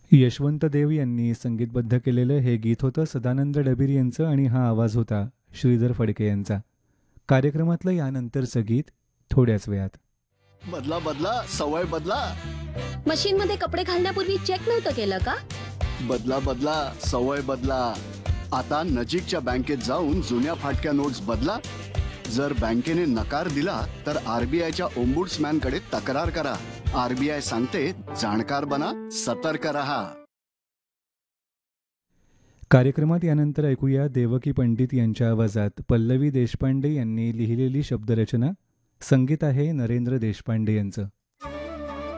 यशवंत देव यांनी संगीतबद्ध केलेलं हे गीत होतं सदानंद डबीर यांचं आणि हा आवाज होता श्रीधर फडके यांचा. कार्यक्रमातलं यानंतरचं गीत थोड्याच वेळात. बदला बदला सवय बदला. मशीन मध्ये कपडे घालण्यापूर्वी चेक नव्हतं केलं का? बदला बदला सवय बदला. आता नजीकच्या बँकेत जाऊन जुन्या फाटक्या नोट्स बदला. जर बँकेने नकार दिला तर आरबीआयच्या ओम्बुड्समॅन कडे तक्रार करा. आरबीआय सांगते जाणकार बना, सतर्क रहा. कार्यक्रमात यानंतर ऐकूया देवकी पंडित यांच्या आवाजात पल्लवी देशपांडे यांनी लिहिलेली शब्दरचना. संगीत आहे नरेंद्र देशपांडे यांचं.